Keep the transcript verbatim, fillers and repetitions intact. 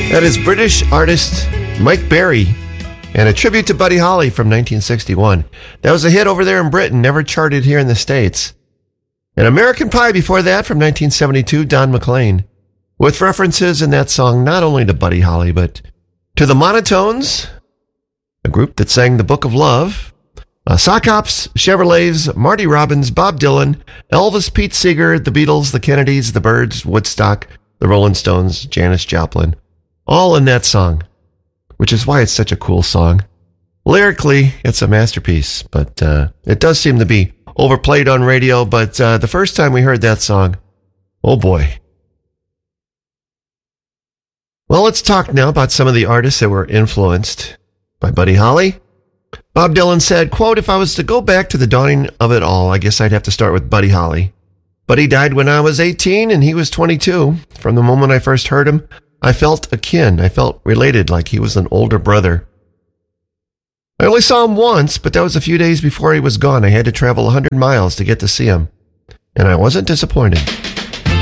That is British artist Mike Berry and a tribute to Buddy Holly from nineteen sixty-one. That was a hit over there in Britain, never charted here in the States. And American Pie before that from nineteen seventy-two, Don McLean, with references in that song not only to Buddy Holly, but to the Monotones, a group that sang The Book of Love, uh, Sock Hops, Chevrolets, Marty Robbins, Bob Dylan, Elvis, Pete Seeger, the Beatles, the Kennedys, the Byrds, Woodstock, the Rolling Stones, Janis Joplin, all in that song, which is why it's such a cool song. Lyrically, it's a masterpiece, but uh, it does seem to be overplayed on radio. But uh, the first time we heard that song, oh boy. Well, let's talk now about some of the artists that were influenced by Buddy Holly. Bob Dylan said, quote, "If I was to go back to the dawning of it all, I guess I'd have to start with Buddy Holly. Buddy died when I was eighteen and he was twenty-two. From the moment I first heard him, I felt akin. I felt related, like he was an older brother. I only saw him once, but that was a few days before he was gone. I had to travel one hundred miles to get to see him, and I wasn't disappointed."